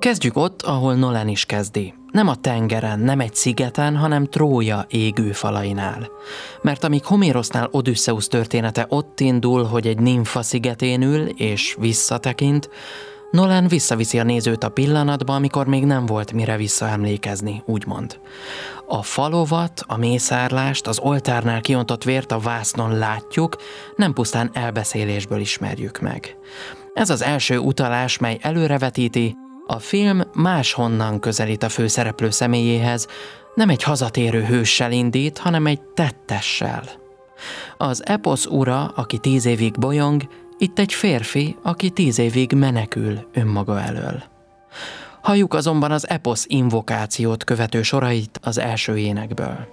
Kezdjük ott, ahol Nolan is kezdi. Nem a tengeren, nem egy szigeten, hanem Trója égő falainál. Mert amíg Homérosznál Odüsszeusz története ott indul, hogy egy nimfa szigetén ül és visszatekint, Nolan visszaviszi a nézőt a pillanatba, amikor még nem volt mire visszaemlékezni, úgymond. A falovat, a mészárlást, az oltárnál kiontott vért a vásznon látjuk, nem pusztán elbeszélésből ismerjük meg. Ez az első utalás, mely előrevetíti, a film máshonnan közelít a főszereplő személyéhez, nem egy hazatérő hőssel indít, hanem egy tettessel. Az eposz ura, aki 10 évig bolyong, itt egy férfi, aki 10 évig menekül önmaga elől. Halljuk azonban az eposz invokációt követő sorait az első énekből.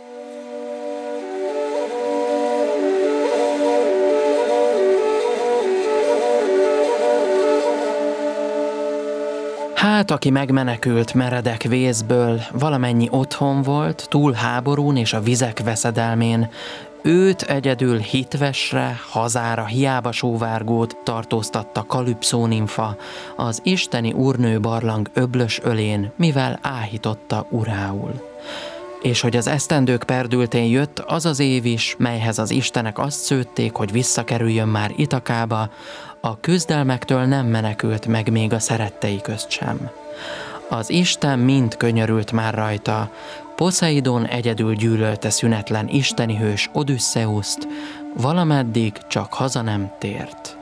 Hát, aki megmenekült meredek vészből, valamennyi otthon volt, túl háborún és a vizek veszedelmén, őt egyedül hitvesre, hazára hiába sóvárgót tartóztatta Kalüpszó nimfa, az isteni úrnő barlang öblös ölén, mivel áhította urául. És hogy az esztendők perdültén jött az az év is, melyhez az istenek azt szőtték, hogy visszakerüljön már Itakába, a küzdelmektől nem menekült meg még a szerettei közt sem. Az Isten mind könyörült már rajta, Poszeidon egyedül gyűlölte szünetlen isteni hős Odüsszeuszt, valameddig csak haza nem tért.